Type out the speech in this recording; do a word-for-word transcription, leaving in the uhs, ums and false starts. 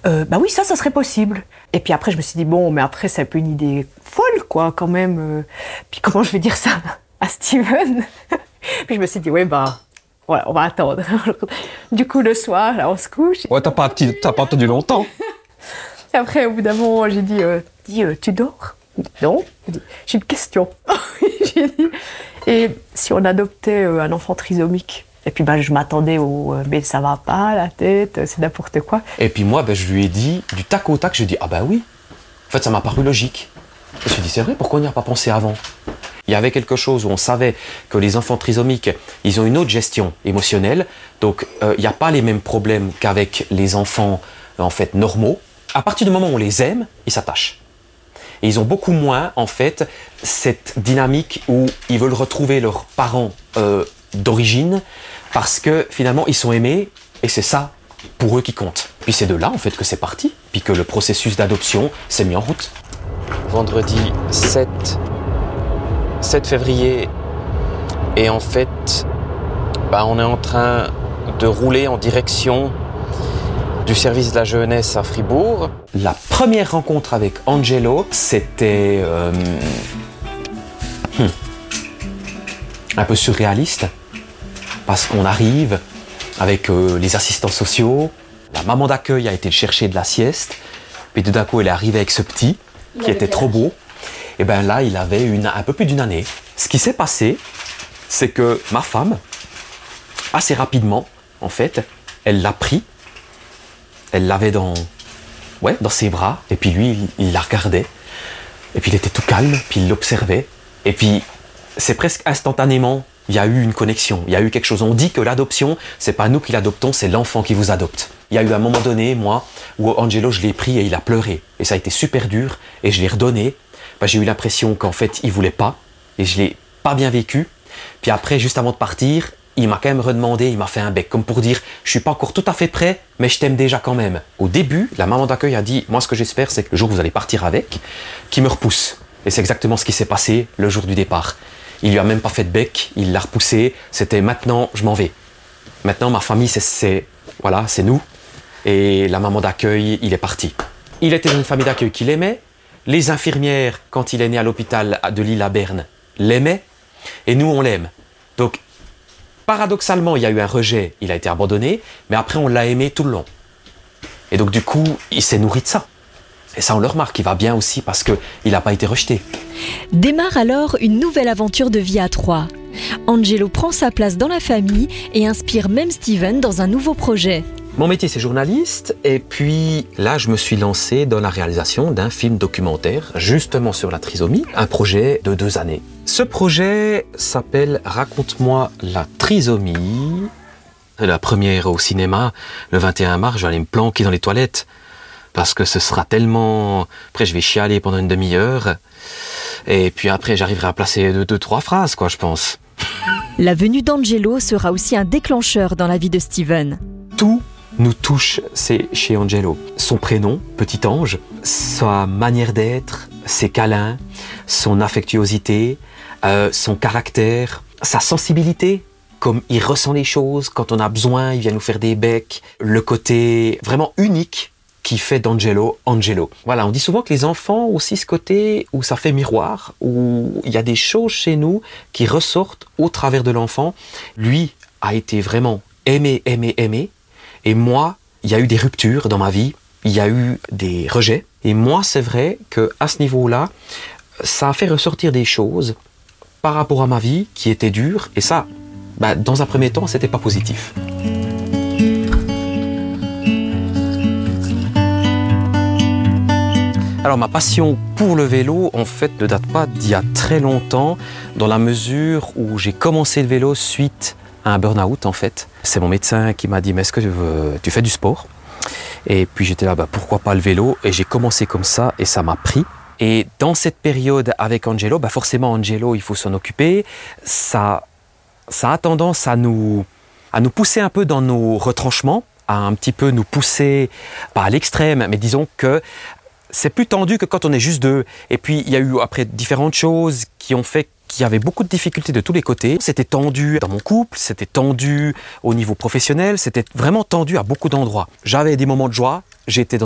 euh, bah oui, ça, ça serait possible. Et puis après, je me suis dit, bon, mais après, c'est un peu une idée folle, quoi, quand même. Euh, puis comment je vais dire ça à Steven? Puis je me suis dit, ouais, bah, ouais, on va attendre. Du coup, le soir, là, on se couche. Ouais, t'as pas, t'as pas attendu longtemps. Et après, au bout d'un moment, j'ai dit, euh, dis, euh, tu dors? Non. J'ai dit, j'ai une question. J'ai dit, et si on adoptait euh, un enfant trisomique? Et puis ben, je m'attendais au euh, mais ça va pas, la tête, c'est n'importe quoi. Et puis moi, ben, je lui ai dit, du tac au tac, je lui ai dit, ah ben oui. En fait, ça m'a paru logique. Je me suis dit, c'est vrai, pourquoi on n'y a pas pensé avant? Il y avait quelque chose où on savait que les enfants trisomiques, ils ont une autre gestion émotionnelle. Donc, euh, il n'y a pas les mêmes problèmes qu'avec les enfants en fait normaux. À partir du moment où on les aime, ils s'attachent. Et ils ont beaucoup moins, en fait, cette dynamique où ils veulent retrouver leurs parents euh, d'origine parce que finalement, ils sont aimés et c'est ça, pour eux, qui compte. Puis c'est de là, en fait, que c'est parti, puis que le processus d'adoption s'est mis en route. Vendredi sept février, et en fait, bah, on est en train de rouler en direction du service de la jeunesse à Fribourg. La première rencontre avec Angelo, c'était euh, hmm, un peu surréaliste, parce qu'on arrive avec euh, les assistants sociaux, la maman d'accueil a été le chercher de la sieste, puis tout d'un coup elle est arrivée avec ce petit, qui était trop beau, et bien là il avait une, un peu plus d'une année. Ce qui s'est passé, c'est que ma femme, assez rapidement, en fait, elle l'a pris, elle l'avait dans, ouais, dans ses bras, et puis lui, il, il la regardait, et puis il était tout calme, puis il l'observait, et puis c'est presque instantanément, il y a eu une connexion, il y a eu quelque chose. On dit que l'adoption, c'est pas nous qui l'adoptons, c'est l'enfant qui vous adopte. Il y a eu un moment donné, moi, où Angelo, je l'ai pris et il a pleuré, et ça a été super dur, et je l'ai redonné. Ben, j'ai eu l'impression qu'en fait, il voulait pas, et je l'ai pas bien vécu. Puis après, juste avant de partir, il m'a quand même redemandé, il m'a fait un bec, comme pour dire, je suis pas encore tout à fait prêt, mais je t'aime déjà quand même. Au début, la maman d'accueil a dit, moi ce que j'espère, c'est que le jour où vous allez partir avec, qu'il me repousse. Et c'est exactement ce qui s'est passé le jour du départ. Il lui a même pas fait de bec, il l'a repoussé, c'était maintenant, je m'en vais. Maintenant, ma famille, c'est, c'est, voilà, c'est nous. Et la maman d'accueil, il est parti. Il était dans une famille d'accueil qu'il aimait. Les infirmières, quand il est né à l'hôpital de Lille à Berne, l'aimaient. Et nous, on l'aime. Donc, paradoxalement, il y a eu un rejet, il a été abandonné, mais après, on l'a aimé tout le long. Et donc, du coup, il s'est nourri de ça. Et ça, on le remarque, il va bien aussi parce qu'il n'a pas été rejeté. Démarre alors une nouvelle aventure de vie à trois. Angelo prend sa place dans la famille et inspire même Steven dans un nouveau projet. Mon métier, c'est journaliste, et puis là, je me suis lancé dans la réalisation d'un film documentaire, justement sur la trisomie, un projet de deux années. Ce projet s'appelle « Raconte-moi la trisomie ». La première au cinéma, le vingt et un mars, je vais aller me planquer dans les toilettes, parce que ce sera tellement... Après, je vais chialer pendant une demi-heure, et puis après, j'arriverai à placer deux, deux, trois phrases, quoi, je pense. La venue d'Angelo sera aussi un déclencheur dans la vie de Steven. Tout nous touche, c'est chez Angelo. Son prénom, Petit Ange, sa manière d'être, ses câlins, son affectuosité, euh, son caractère, sa sensibilité, comme il ressent les choses, quand on a besoin, il vient nous faire des becs, le côté vraiment unique qui fait d'Angelo Angelo. Voilà, on dit souvent que les enfants ont aussi ce côté où ça fait miroir, où il y a des choses chez nous qui ressortent au travers de l'enfant. Lui a été vraiment aimé, aimé, aimé. Et moi, il y a eu des ruptures dans ma vie, il y a eu des rejets. Et moi, c'est vrai qu'à ce niveau-là, ça a fait ressortir des choses par rapport à ma vie qui étaient dures. Et ça, bah, dans un premier temps, c'était pas positif. Alors, ma passion pour le vélo, en fait, ne date pas d'il y a très longtemps, dans la mesure où j'ai commencé le vélo suite à un burn-out, en fait. C'est mon médecin qui m'a dit, mais est-ce que tu, veux, tu fais du sport? Et puis j'étais là, bah, pourquoi pas le vélo? Et j'ai commencé comme ça et ça m'a pris. Et dans cette période avec Angelo, bah forcément Angelo, il faut s'en occuper. Ça, ça a tendance à nous, à nous pousser un peu dans nos retranchements, à un petit peu nous pousser, pas à l'extrême, mais disons que c'est plus tendu que quand on est juste deux. Et puis il y a eu après différentes choses qui ont fait qu'il y avait beaucoup de difficultés de tous les côtés. C'était tendu dans mon couple, c'était tendu au niveau professionnel, c'était vraiment tendu à beaucoup d'endroits. J'avais des moments de joie, j'étais dans